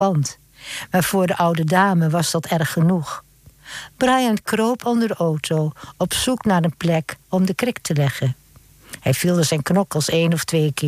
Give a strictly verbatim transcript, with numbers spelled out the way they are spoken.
pand. Maar voor de oude dame was dat erg genoeg. Brian kroop onder de auto op zoek naar een plek om de krik te leggen. Hij vulde zijn knokkels één of twee keer.